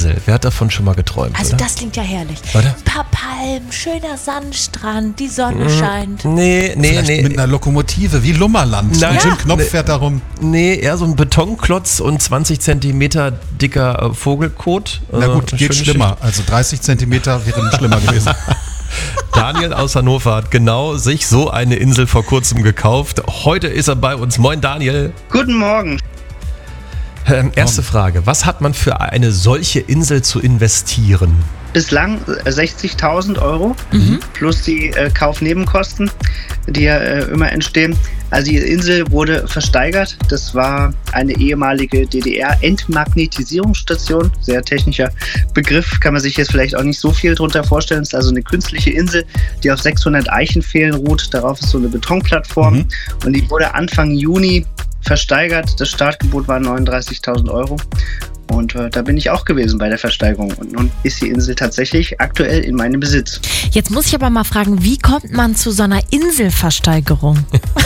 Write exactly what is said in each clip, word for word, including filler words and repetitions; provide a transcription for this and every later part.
Insel. Wer hat davon schon mal geträumt? Also oder? das klingt ja herrlich. Oder? Ein paar Palmen, schöner Sandstrand, die Sonne scheint. Nee, nee, Vielleicht nee. mit einer Lokomotive, wie Lummerland. Nein. Und Jim Ja. Knopf Nee. fährt da rum. Nee, eher so ein Betonklotz und zwanzig Zentimeter dicker äh, Vogelkot. Na Also, gut, eine geht schöne schlimmer. Also dreißig Zentimeter wären schlimmer gewesen. Daniel aus Hannover hat genau sich so eine Insel vor kurzem gekauft. Heute ist er bei uns. Moin Daniel. Guten Morgen. Ähm, erste Frage. Was hat man für eine solche Insel zu investieren? Bislang sechzigtausend Euro plus die äh, Kaufnebenkosten, die ja äh, immer entstehen. Also die Insel wurde versteigert. Das war eine ehemalige D D R-Entmagnetisierungsstation. Sehr technischer Begriff, kann man sich jetzt vielleicht auch nicht so viel drunter vorstellen. Es ist also eine künstliche Insel, die auf sechshundert Eichenpfählen ruht. Darauf ist so eine Betonplattform. Mhm. Und die wurde Anfang Juni versteigert. Das Startgebot war neununddreißigtausend Euro. Und äh, da bin ich auch gewesen bei der Versteigerung. Und nun ist die Insel tatsächlich aktuell in meinem Besitz. Jetzt muss ich aber mal fragen, wie kommt man zu so einer Inselversteigerung?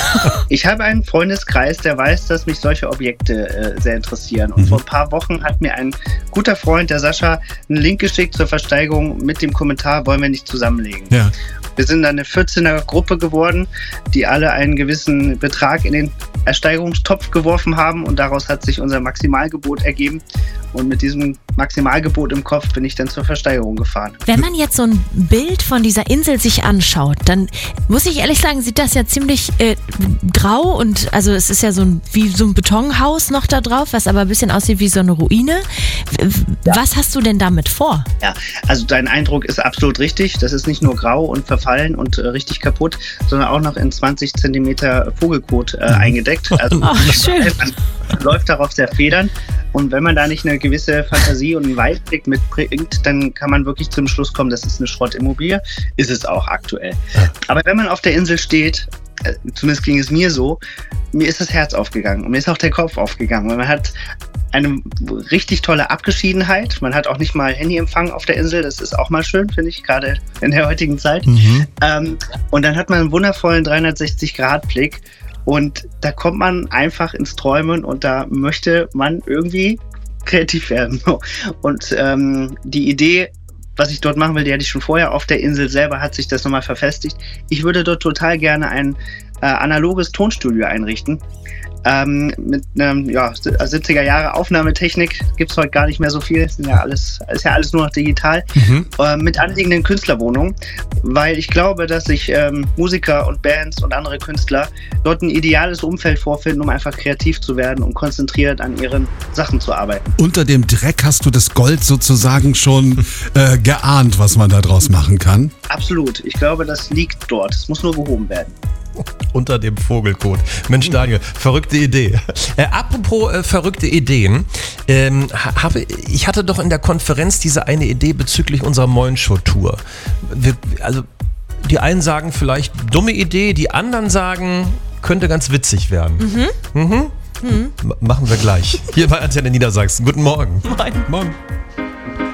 Ich habe einen Freundeskreis, der weiß, dass mich solche Objekte äh, sehr interessieren. Und Mhm. vor ein paar Wochen hat mir ein guter Freund, der Sascha, einen Link geschickt zur Versteigerung mit dem Kommentar, wollen wir nicht zusammenlegen. Ja. Wir sind dann eine vierzehner Gruppe geworden, die alle einen gewissen Betrag in den Ersteigerungstopf geworfen haben und daraus hat sich unser Maximalgebot ergeben. Und mit diesem Maximalgebot im Kopf bin ich dann zur Versteigerung gefahren. Wenn man jetzt so ein Bild von dieser Insel sich anschaut, dann muss ich ehrlich sagen, sieht das ja ziemlich äh, grau und also es ist ja so ein, wie so ein Betonhaus noch da drauf, was aber ein bisschen aussieht wie so eine Ruine. W- Was hast du denn damit vor? Ja, also dein Eindruck ist absolut richtig. Das ist nicht nur grau und verfallen und äh, richtig kaputt, sondern auch noch in zwanzig Zentimeter Vogelkot äh, eingedeckt. Also Ach, schön. man läuft darauf sehr federn. Und wenn man da nicht eine gewisse Fantasie und einen Weitblick mitbringt, dann kann man wirklich zum Schluss kommen, das ist eine Schrottimmobilie. Ist es auch aktuell. Aber wenn man auf der Insel steht, äh, zumindest ging es mir so, mir ist das Herz aufgegangen und mir ist auch der Kopf aufgegangen. Weil man hat eine richtig tolle Abgeschiedenheit. Man hat auch nicht mal Handyempfang auf der Insel. Das ist auch mal schön, finde ich, gerade in der heutigen Zeit. Mhm. Ähm, und dann hat man einen wundervollen dreihundertsechzig-Grad-Blick. Und da kommt man einfach ins Träumen und da möchte man irgendwie kreativ werden. Und ähm, die Idee, was ich dort machen will, die hatte ich schon vorher. Auf der Insel selber hat sich das nochmal verfestigt. Ich würde dort total gerne ein äh, analoges Tonstudio einrichten. Ähm, mit einem ja, siebziger Jahre Aufnahmetechnik gibt es heute gar nicht mehr so viel. Ist ja alles, ist ja alles nur noch digital. Mhm. Äh, mit anliegenden Künstlerwohnungen, weil ich glaube, dass sich ähm, Musiker und Bands und andere Künstler dort ein ideales Umfeld vorfinden, um einfach kreativ zu werden und konzentriert an ihren Sachen zu arbeiten. Unter dem Dreck hast du das Gold sozusagen schon äh, geahnt, was man da draus machen kann. Absolut. Ich glaube, das liegt dort. Es muss nur gehoben werden. Unter dem Vogelkot. Mensch, Daniel, verrückte Idee. Äh, apropos äh, verrückte Ideen. Ähm, ha- habe, ich hatte doch in der Konferenz diese eine Idee bezüglich unserer Moin-Show-Tour. Wir, also, die einen sagen vielleicht dumme Idee, die anderen sagen, könnte ganz witzig werden. Mhm. Mhm. Mhm. M- machen wir gleich. Hier bei Antenne Niedersachsen. Guten Morgen. Moin. Morgen.